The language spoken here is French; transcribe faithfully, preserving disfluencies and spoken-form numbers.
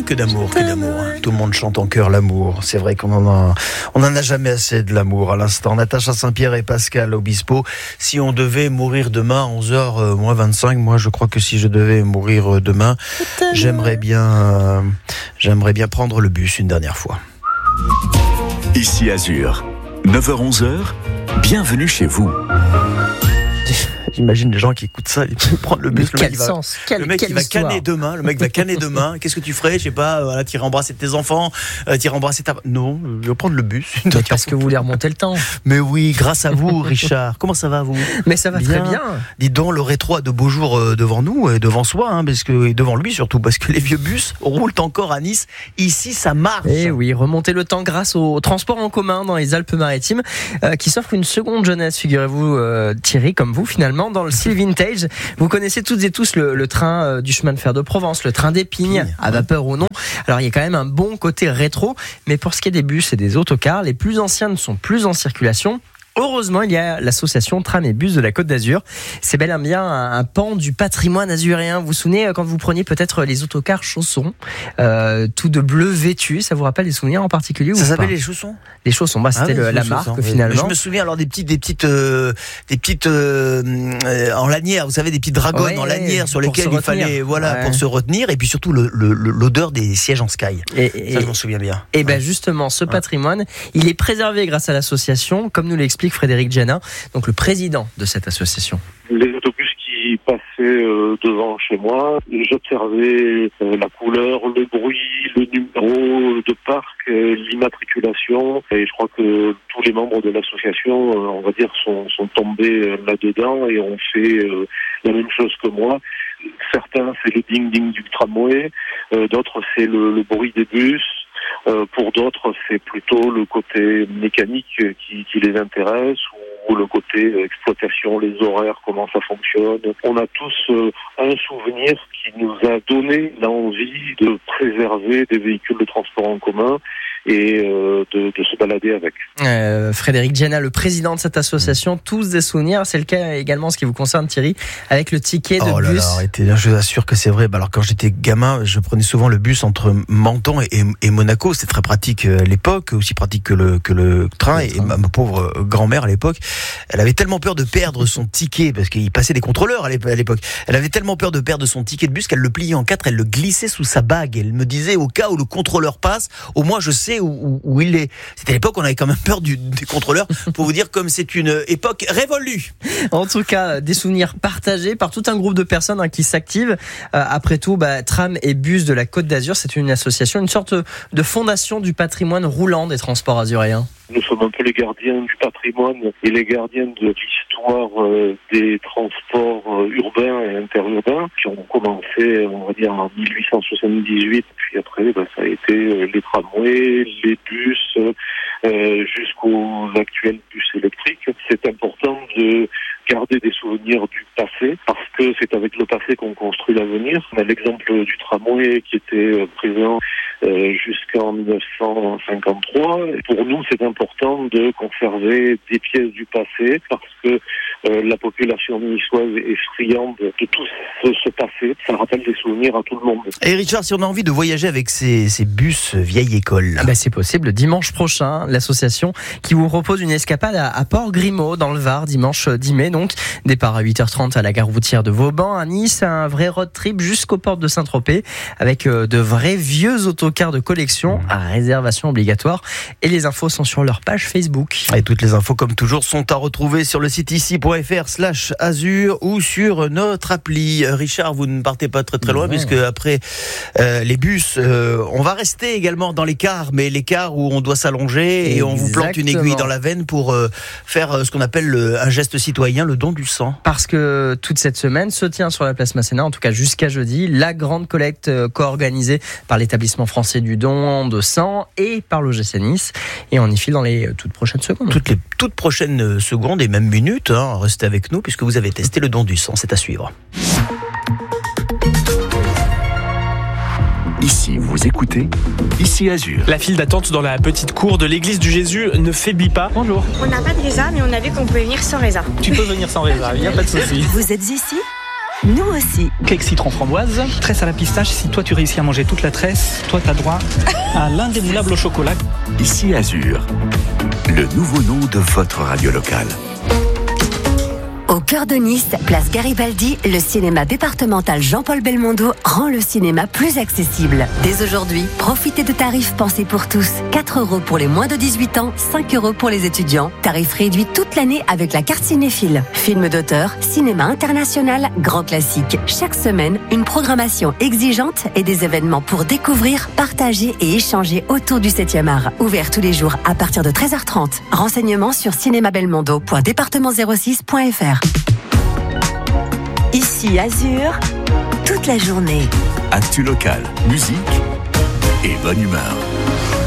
que d'amour, que d'amour. Tout le monde chante en chœur l'amour. C'est vrai qu'on en a, on en a jamais assez de l'amour à l'instant. Natacha Saint-Pierre et Pascal Obispo. Si on devait mourir demain à onze heures moins vingt-cinq, moi je crois que si je devais mourir demain, j'aimerais bien, euh, j'aimerais bien prendre le bus une dernière fois. Ici Azur, neuf heures onze heures, bienvenue chez vous. J'imagine les gens qui écoutent ça, ils vont prendre le bus. Le mec, quel il va, sens quel, Le mec, quelle il va histoire. canner demain. Le mec va canner demain. Qu'est-ce que tu ferais? Je sais pas. Voilà, t'irais embrasser tes enfants, euh, t'irais embrasser ta. Non, je vais prendre le bus. Mais parce que vous voulez remonter le temps. Mais oui, grâce à vous, Richard. Comment ça va, vous? Mais ça va bien. très bien. Dis donc, le rétro a de beaux jours euh, devant nous et devant soi, hein, parce que, et devant lui surtout, parce que les vieux bus roulent encore à Nice. Ici, ça marche. Et oui, remonter le temps grâce au transport en commun dans les Alpes-Maritimes, euh, qui s'offre une seconde jeunesse, figurez-vous, euh, Thierry, comme vous finalement, dans le style vintage. Vous connaissez toutes et tous le, le train euh, du chemin de fer de Provence, le train d'Épines, à vapeur ou non. Alors il y a quand même un bon côté rétro, mais pour ce qui est des bus et des autocars, les plus anciens ne sont plus en circulation. Heureusement, il y a l'association Tram et Bus de la Côte d'Azur. C'est bel et bien un, un pan du patrimoine azuréen. Vous vous souvenez quand vous preniez peut-être les autocars chaussons, euh, tout de bleu vêtu, ça vous rappelle des souvenirs en particulier ou Ça pas? s'appelle les chaussons? Les chaussons, bah, c'était Ah oui, le, les la chaussons, marque oui. finalement. Je me souviens alors des petites, des petites, euh, des petites euh, euh, en lanière. Vous savez, des petites dragons Ouais, en lanière sur pour lesquelles se il retenir. fallait, voilà, Ouais. pour se retenir. Et puis surtout le, le, le- l'odeur des sièges en sky. Et, Ça, et, je m'en souviens bien. et ben justement, ce patrimoine, il est préservé grâce à l'association, comme nous l'explique Frédéric Gianna, donc le président de cette association. Les autobus qui passaient euh, devant chez moi, j'observais euh, la couleur, le bruit, le numéro de parc, euh, l'immatriculation, et je crois que tous les membres de l'association, euh, on va dire, sont, sont tombés euh, là-dedans et ont fait euh, la même chose que moi. Certains, c'est le ding-ding du tramway, euh, d'autres, c'est le, le bruit des bus. Euh, pour d'autres, c'est plutôt le côté mécanique qui, qui les intéresse, ou le côté exploitation, les horaires, comment ça fonctionne. On a tous euh, un souvenir qui nous a donné l'envie de préserver des véhicules de transport en commun et euh, de, de se balader avec. Euh, Frédéric Gianna, le président de cette association, tous des souvenirs. C'est le cas également, ce qui vous concerne Thierry, avec le ticket de Oh là bus. là, arrêtez, je vous assure que c'est vrai. Bah alors quand j'étais gamin, je prenais souvent le bus entre Menton et, et Monaco. C'était très pratique à l'époque, aussi pratique que le, que le train. Le et train. ma, ma pauvre grand-mère à l'époque, elle avait tellement peur de perdre son ticket, parce qu'il passait des contrôleurs à l'époque. Elle avait tellement peur de perdre son ticket de bus qu'elle le pliait en quatre, elle le glissait sous sa bague. Elle me disait, au cas où le contrôleur passe, au moins je sais où, où, où il est. C'était à l'époque, on avait quand même peur du, des contrôleurs, pour vous dire comme c'est une époque révolue. En tout cas, des souvenirs partagés par tout un groupe de personnes hein, qui s'activent. Euh, après tout, bah, Tram et Bus de la Côte d'Azur, c'est une association, une sorte de fondation du patrimoine roulant des transports azuréens. Nous sommes un peu les gardiens du patrimoine et les gardiens de l'histoire euh, des transports euh, urbains et interurbains qui ont commencé, on va dire, en dix-huit cent soixante-dix-huit. Puis après, ben, ça a été euh, les tramways, les bus, euh, jusqu'aux actuels bus électriques. C'est important de garder des souvenirs du passé parce que c'est avec le passé qu'on construit l'avenir. On a l'exemple du tramway qui était présent euh, jusqu'en dix-neuf cent cinquante-trois. Et pour nous, c'est important de conserver des pièces du passé parce que euh, la population niçoise est friande de tout ce, ce passé. Ça rappelle des souvenirs à tout le monde. Et Richard, si on a envie de voyager avec ces, ces bus vieille école, Ah bah c'est possible. Dimanche prochain, l'association qui vous propose une escapade à, à Port-Grimaud, dans le Var, dimanche dix mai. Donc, départ à huit heures trente à la gare routière de Vauban, à Nice, un vrai road trip jusqu'aux portes de Saint-Tropez, avec euh, de vrais vieux autocars de collection à réservation obligatoire. Et les infos sont sur leur page Facebook. et toutes les infos, comme toujours, sont à retrouver sur le site ici.fr slash azur ou sur notre appli. Euh, Richard, vous ne partez pas très très loin, Non. puisque après euh, les bus, euh, on va rester également dans les cars, mais les cars où on doit s'allonger et on vous plante une Exactement. aiguille dans la veine pour euh, faire euh, ce qu'on appelle le, un geste citoyen, le don du sang. Parce que toute cette semaine se tient sur la place Masséna, en tout cas jusqu'à jeudi, la grande collecte euh, co-organisée par l'établissement français du don de sang et par l'O G C Nice. Et on y file dans les toutes prochaines secondes. Toutes les toutes prochaines secondes et même minutes, hein, restez avec nous puisque vous avez testé le don du sang, c'est à suivre. Ici, vous écoutez Ici Azur. La file d'attente dans la petite cour de l'église du Jésus ne faiblit pas. Bonjour. On n'a pas de résa, mais on a vu qu'on pouvait venir sans résa. Tu peux venir sans réserve, il n'y a pas de souci. Vous êtes ici ? nous aussi. Cake citron framboise, tresse à la pistache. Si toi tu réussis à manger toute la tresse, toi t'as droit à l'indémoulable au chocolat. Ici Azur, le nouveau nom de votre radio locale. Au cœur de Nice, place Garibaldi, le cinéma départemental Jean-Paul Belmondo rend le cinéma plus accessible. Dès aujourd'hui, profitez de tarifs pensés pour tous. quatre euros pour les moins de dix-huit ans, cinq euros pour les étudiants. Tarif réduit toute l'année avec la carte cinéphile. Films d'auteur, cinéma international, grand classique. Chaque semaine, une programmation exigeante et des événements pour découvrir, partager et échanger autour du septième art. Ouvert tous les jours à partir de treize heures trente. Renseignements sur cinémabelmondo point département zéro six point f r. Ici Azur, toute la journée. Actu local, musique et bonne humeur.